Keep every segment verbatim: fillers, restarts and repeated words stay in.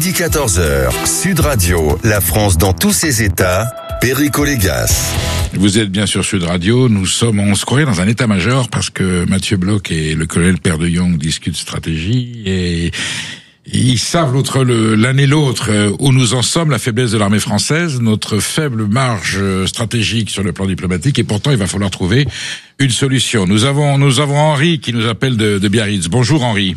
Midi quatorze heures, Sud Radio, la France dans tous ses états, Perico Légas. Vous êtes bien sûr Sud Radio, nous sommes, on se croirait dans un état-major parce que Mathieu Bloch et le colonel Père de Jong discutent stratégie et ils savent l'autre, le, l'un et l'autre où nous en sommes, la faiblesse de l'armée française, notre faible marge stratégique sur le plan diplomatique, et pourtant il va falloir trouver une solution. Nous avons, nous avons Henri qui nous appelle de, de Biarritz. Bonjour Henri.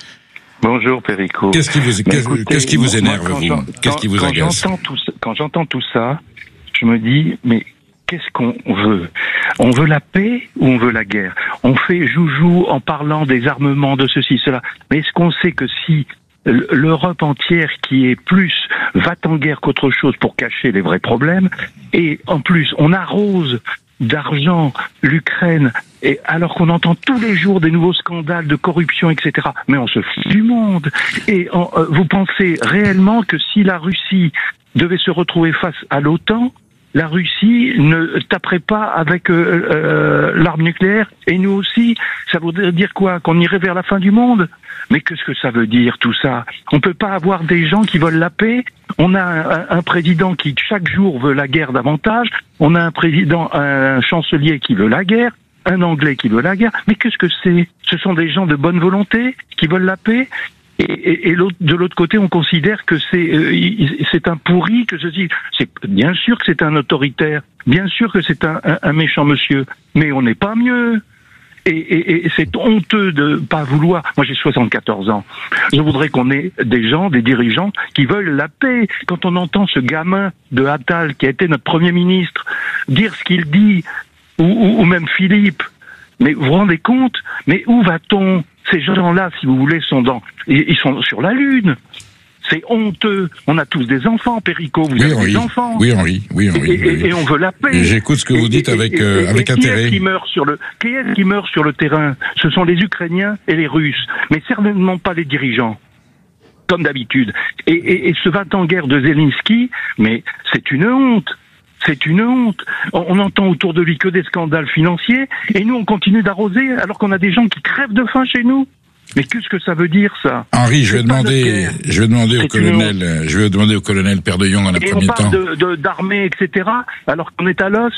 Bonjour Perico. Qu'est-ce qui vous, qu'est-ce, écoutez, qu'est-ce qui vous énerve, moi, vous Qu'est-ce qui vous quand agace j'entends tout ça, Quand j'entends tout ça, je me dis, mais qu'est-ce qu'on veut? On veut la paix ou on veut la guerre? On fait joujou en parlant des armements, de ceci, cela. Mais est-ce qu'on sait que si l'Europe entière, qui est plus va en guerre qu'autre chose pour cacher les vrais problèmes, et en plus on arrose d'argent l'Ukraine, et alors qu'on entend tous les jours des nouveaux scandales de corruption, et cetera. Mais on se fout du monde. Et en, euh, vous pensez réellement que si la Russie devait se retrouver face à l'OTAN, la Russie ne taperait pas avec euh, euh, l'arme nucléaire, et nous aussi? Ça voudrait dire quoi? Qu'on irait vers la fin du monde? Mais qu'est-ce que ça veut dire tout ça? On peut pas avoir des gens qui veulent la paix. On a un, un président qui chaque jour veut la guerre davantage. On a un président, un chancelier qui veut la guerre, un Anglais qui veut la guerre. Mais qu'est-ce que c'est? Ce sont des gens de bonne volonté qui veulent la paix. Et, et, et l'autre, de l'autre côté, on considère que c'est euh, c'est un pourri, que ceci. C'est bien sûr que c'est un autoritaire, bien sûr que c'est un, un, un méchant monsieur, mais on n'est pas mieux. Et, et, et c'est honteux de pas vouloir. Moi, j'ai soixante-quatorze ans. Je voudrais qu'on ait des gens, des dirigeants qui veulent la paix. Quand on entend ce gamin de Attal, qui a été notre Premier ministre, dire ce qu'il dit, ou, ou, ou même Philippe, mais vous vous rendez compte? Mais où va-t-on? Ces gens-là, si vous voulez, sont dans, ils sont sur la Lune. C'est honteux. On a tous des enfants, Perico. Vous oui, avez Henri. des enfants. Oui, Henri. Oui, Henri. Et, et, et on veut la paix. Et j'écoute ce que vous dites et, avec, et, euh, et, avec et intérêt. Qui est-ce qui meurt sur le, qui est-ce qui meurt sur le terrain? Ce sont les Ukrainiens et les Russes. Mais certainement pas les dirigeants. Comme d'habitude. Et, et, et ce va-t-en-guerre de Zelensky, mais c'est une honte. C'est une honte. On, on entend autour de lui que des scandales financiers, et nous on continue d'arroser alors qu'on a des gens qui crèvent de faim chez nous. Mais qu'est-ce que ça veut dire, ça? Henri, je vais demander, je vais demander au colonel, je vais demander au colonel Père de Jong en un premier temps. Et on parle de, de, d'armée, et cetera, alors qu'on est à l'os.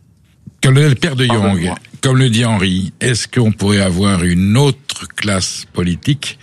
Colonel Père de Jong, comme le dit Henri, est-ce qu'on pourrait avoir une autre classe politique?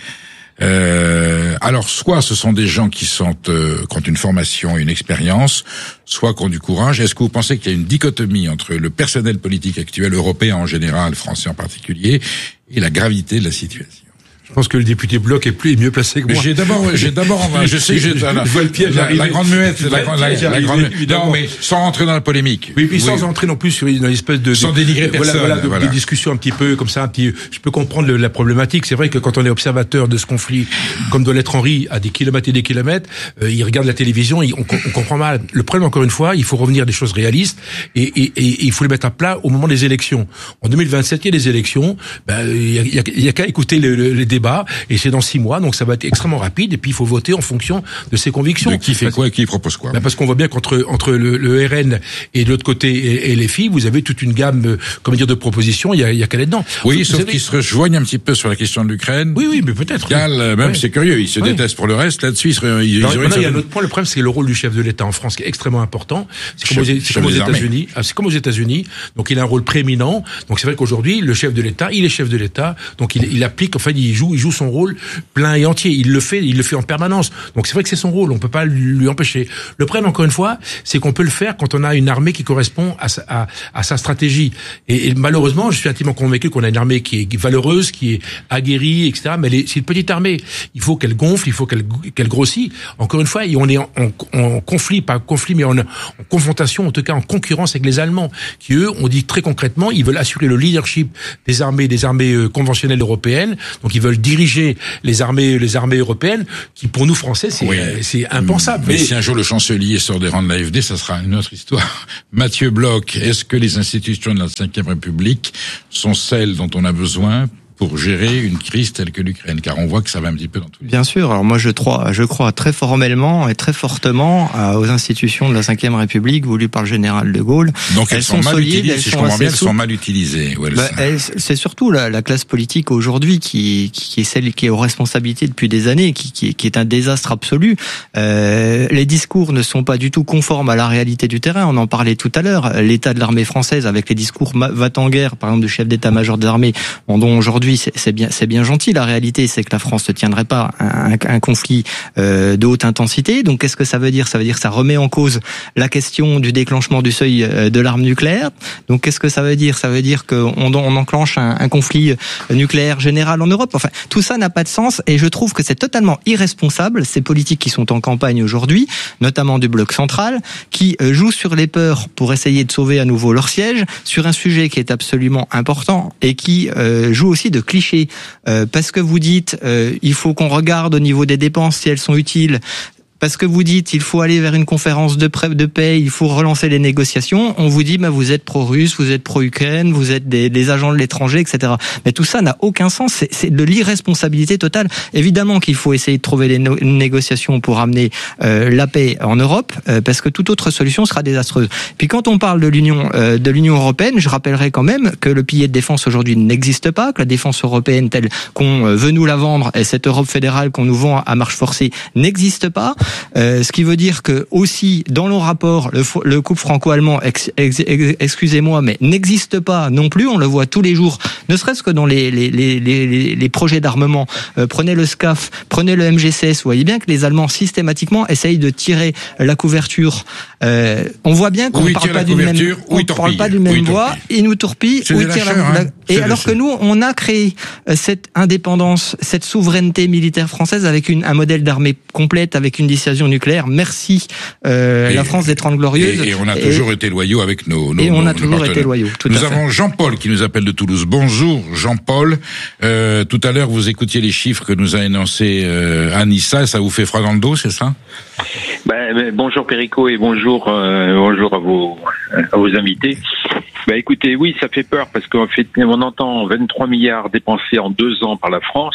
Euh, alors, soit ce sont des gens qui sont, euh, qui ont une formation, une expérience, soit qui ont du courage. Est-ce que vous pensez qu'il y a une dichotomie entre le personnel politique actuel, européen en général, français en particulier, et la gravité de la situation? Je pense que le député Bloch est plus est mieux placé que moi. J'ai d'abord, j'ai d'abord, je sais que j'ai la, la, la, la grande muette, la, la, la, la grande muette. Non, mais sans rentrer dans la polémique. Oui, puis oui. Sans entrer non plus sur une espèce de, sans dénigrer de, personne. Voilà, voilà, de, voilà. Des discussions un petit peu comme ça, un petit. Je peux comprendre le, la problématique. C'est vrai que quand on est observateur de ce conflit, comme doit l'être Henri, à des kilomètres et des kilomètres, euh, il regarde la télévision, il, on, on comprend mal. Le problème, encore une fois, il faut revenir à des choses réalistes et, et, et, et il faut les mettre à plat au moment des élections. En deux mille vingt-sept, il y a des élections. Ben, il y a, il y a, il y a qu'à écouter le, le, les débats et c'est dans six mois, donc ça va être extrêmement rapide, et puis il faut voter en fonction de ses convictions. De qui fait quoi et qui propose quoi? Ben parce qu'on voit bien qu'entre entre le, le R N et de l'autre côté et, et les filles, vous avez toute une gamme, comment dire, de propositions. Il y a, il y a qu'à aller dedans. Oui, vous, sauf vous qu'ils se rejoignent un petit peu sur la question de l'Ukraine. Oui, oui, mais peut-être. Cal, oui. Même oui. C'est curieux, ils se oui. détestent pour le reste. Là-dessus, ils se. Ils, Alors, ils maintenant, il y a un autre point. Le problème, c'est le rôle du chef de l'État en France qui est extrêmement important. C'est comme, chef, aux, c'est comme aux États-Unis. Ah, c'est comme aux États-Unis. Donc, il a un rôle prééminent. Donc, c'est vrai qu'aujourd'hui, le chef de l'État, il est chef de l'État. Donc, il, il applique. Enfin, il joue, il joue son rôle plein et entier. Il le fait, il le fait en permanence. Donc c'est vrai que c'est son rôle, on peut pas lui empêcher. Le problème, encore une fois, c'est qu'on peut le faire quand on a une armée qui correspond à sa, à, à sa stratégie. Et, et malheureusement, je suis intimement convaincu qu'on a une armée qui est valeureuse, qui est aguerrie, et cetera. Mais elle est, c'est une petite armée. Il faut qu'elle gonfle, il faut qu'elle, qu'elle grossit. Encore une fois, on est en, en, en conflit, pas conflit, mais en, en confrontation, en tout cas en concurrence avec les Allemands, qui eux, on dit très concrètement, ils veulent assurer le leadership des armées, des armées euh, conventionnelles européennes. Donc ils veulent diriger les armées, les armées européenne, qui pour nous Français, c'est, oui. euh, c'est impensable. Mais, mais si un jour le chancelier sort des rangs de l'A F D, ça sera une autre histoire. Mathieu Bloch, est-ce que les institutions de la cinquième République sont celles dont on a besoin pour gérer une crise telle que l'Ukraine, car on voit que ça va un petit peu dans tous les... Bien sûr. Alors moi, je crois, je crois très formellement et très fortement aux institutions de la cinquième République voulues par le général de Gaulle. Donc elles, elles sont, sont mal solides, utilisées, si je comprends bien, elles sont mal utilisées. Ouais, bah, elles, c'est surtout la, la classe politique aujourd'hui qui, qui est celle qui est aux responsabilités depuis des années, qui, qui, qui est un désastre absolu. Euh, les discours ne sont pas du tout conformes à la réalité du terrain. On en parlait tout à l'heure. L'état de l'armée française, avec les discours va-t-en-guerre, par exemple, du chef d'état-major des armées, dont aujourd'hui c'est, c'est bien, c'est bien gentil. La réalité, c'est que la France ne tiendrait pas un, un, un conflit euh, de haute intensité. Donc, qu'est-ce que ça veut dire ? Ça veut dire que ça remet en cause la question du déclenchement du seuil de l'arme nucléaire. Donc, qu'est-ce que ça veut dire ? Ça veut dire qu'on on enclenche un, un conflit nucléaire général en Europe. Enfin, tout ça n'a pas de sens, et je trouve que c'est totalement irresponsable, ces politiques qui sont en campagne aujourd'hui, notamment du bloc central, qui euh, jouent sur les peurs pour essayer de sauver à nouveau leur siège, sur un sujet qui est absolument important et qui euh, joue aussi de clichés. Euh, parce que vous dites, euh, il faut qu'on regarde au niveau des dépenses si elles sont utiles. Parce que vous dites, il faut aller vers une conférence de, pré- de paix, il faut relancer les négociations. On vous dit, bah, vous êtes pro-russe, vous êtes pro-Ukraine, vous êtes des, des agents de l'étranger, et cetera. Mais tout ça n'a aucun sens. C'est, c'est de l'irresponsabilité totale. Évidemment qu'il faut essayer de trouver des no- négociations pour amener euh, la paix en Europe, euh, parce que toute autre solution sera désastreuse. Puis quand on parle de l'Union, euh, de l'Union européenne, je rappellerai quand même que le pilier de défense aujourd'hui n'existe pas, que la défense européenne telle qu'on euh, veut nous la vendre, et cette Europe fédérale qu'on nous vend à marche forcée, n'existe pas. Euh, ce qui veut dire que aussi dans nos rapports, le, le couple franco-allemand, ex, ex, ex, excusez-moi, mais n'existe pas non plus. On le voit tous les jours, ne serait-ce que dans les les les les, les projets d'armement. Euh, prenez le SCAF, prenez le M G C S. Vous voyez bien que les Allemands systématiquement essayent de tirer la couverture. Euh, on voit bien qu'on ne parle pas d'une même, on parle pas d'une même voix. Ils nous torpillent. C'est ou des ils tirent lâcheurs, la, hein. Et C'est alors des... que nous, on a créé cette indépendance, cette souveraineté militaire française avec une, un modèle d'armée complète, avec une dissuasion nucléaire. Merci euh, et, la France des Trente Glorieuses. Et, et on a toujours et, été loyaux avec nos, nos Et on nos, a toujours partenaires. été loyaux. Tout nous à avons fait. Jean-Paul qui nous appelle de Toulouse. Bonjour Jean-Paul. Euh, tout à l'heure vous écoutiez les chiffres que nous a énoncés euh, Anissa. Ça vous fait froid dans le dos, c'est ça? Ben, ben, bonjour Perico et bonjour euh, bonjour à vos à vos invités. Ben écoutez, oui, ça fait peur parce qu'en fait on entend vingt-trois milliards dépensés en deux ans par la France.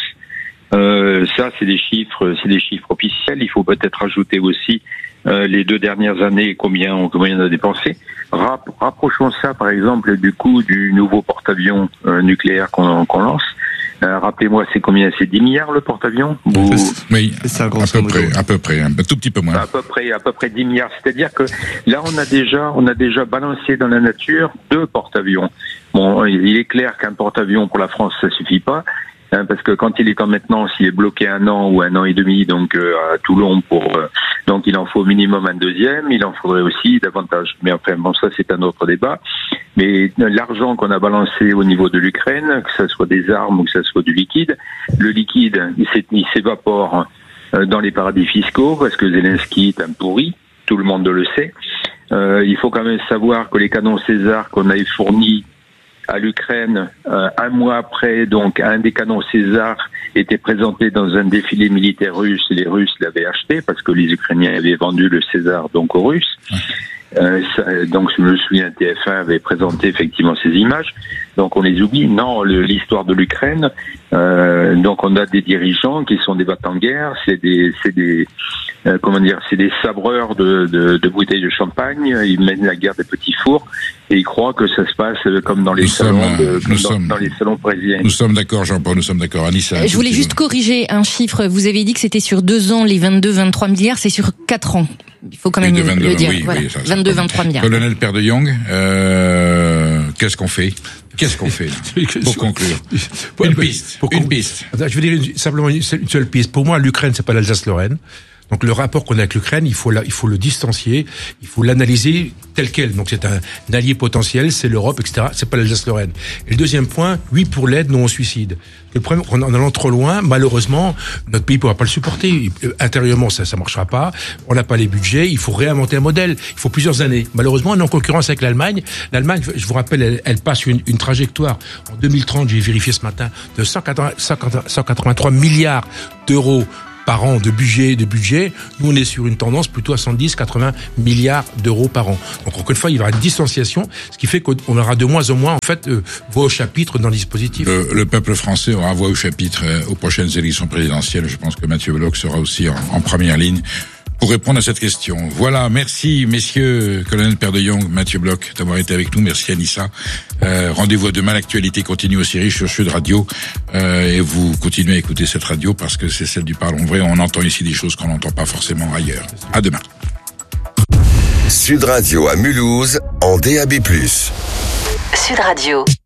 Euh, ça, c'est des chiffres, c'est des chiffres officiels. Il faut peut-être ajouter aussi euh, les deux dernières années combien on, combien on a dépensé. Rapp, rapprochons ça, par exemple, du coût du nouveau porte-avions euh, nucléaire qu'on, qu'on lance. Euh, rappelez-moi, c'est combien? C'est dix milliards le porte-avions? Ou... Oui, c'est ça, à peu près, à peu près, un tout petit peu moins. À peu près, à peu près dix milliards. C'est-à-dire que là, on a déjà, on a déjà balancé dans la nature deux porte-avions. Bon, il est clair qu'un porte-avions pour la France, ça suffit pas. Parce que quand il est en maintenance, il est bloqué un an ou un an et demi, donc euh, à Toulon pour euh, donc il en faut au minimum un deuxième. Il en faudrait aussi davantage. Mais enfin bon, ça c'est un autre débat. Mais l'argent qu'on a balancé au niveau de l'Ukraine, que ce soit des armes ou que ce soit du liquide, le liquide il, il s'évapore dans les paradis fiscaux parce que Zelensky est un pourri. Tout le monde le sait. Euh, il faut quand même savoir que les canons César qu'on avait fournis à l'Ukraine, euh, un mois après, donc un des canons César était présenté dans un défilé militaire russe et les Russes l'avaient acheté parce que les Ukrainiens avaient vendu le César donc aux Russes. Euh, ça, donc je me souviens, T F un avait présenté effectivement ces images. Donc on les oublie. Non, le, l'histoire de l'Ukraine. Euh, donc on a des dirigeants qui sont des bat-en-guerre. C'est des, c'est des, euh, comment dire, c'est des sabreurs de, de, de bouteilles de champagne. Ils mènent la guerre des petits fours et ils croient que ça se passe comme dans les nous salons, sommes, de, comme dans, sommes, dans les salons parisiens. Nous sommes d'accord, Jean-Paul. Nous sommes d'accord, Anissa. Je voulais juste corriger un chiffre. Vous avez dit que c'était sur deux ans les vingt-deux vingt-trois milliards. C'est sur quatre ans. Il faut quand même vingt-deux, le dire. Oui, voilà. Oui, ça, vingt-deux vingt-trois milliards. Colonel Père de Young, euh, qu'est-ce qu'on fait? Qu'est-ce qu'on fait là, pour conclure? Une piste. Pour une piste. Je veux dire une, simplement une seule, une seule piste. Pour moi, l'Ukraine, c'est pas l'Alsace-Lorraine. Donc le rapport qu'on a avec l'Ukraine, il faut la, il faut le distancier, il faut l'analyser tel quel. Donc c'est un, un allié potentiel, c'est l'Europe, et cetera. C'est pas l'Alsace-Lorraine. Et le deuxième point, oui pour l'aide, non au suicide. Le problème, en allant trop loin, malheureusement, notre pays ne pourra pas le supporter. Intérieurement, ça ça marchera pas. On n'a pas les budgets. Il faut réinventer un modèle. Il faut plusieurs années. Malheureusement, on est en concurrence avec l'Allemagne. L'Allemagne, je vous rappelle, elle, elle passe une, une trajectoire. En deux mille trente, j'ai vérifié ce matin, de cent quatre-vingts, cent quatre-vingt-trois milliards d'euros par an de budget, de budget. Nous, on est sur une tendance plutôt à soixante-dix, quatre-vingts milliards d'euros par an. Donc, encore une fois, il y aura une distanciation, ce qui fait qu'on aura de moins en moins, en fait, euh, voix au chapitre dans le dispositif. Le, le peuple français aura voix au chapitre euh, aux prochaines élections présidentielles. Je pense que Mathieu Bloch sera aussi en, en première ligne pour répondre à cette question. Voilà, merci messieurs, colonel Père de Jong, Mathieu Bloch, d'avoir été avec nous. Merci Anissa. Euh, rendez-vous à demain, l'actualité continue aussi riche sur Sud Radio. Euh, et vous continuez à écouter cette radio parce que c'est celle du Parlons Vrai. On entend ici des choses qu'on n'entend pas forcément ailleurs. À demain. Sud Radio à Mulhouse, en D A B plus. Sud Radio.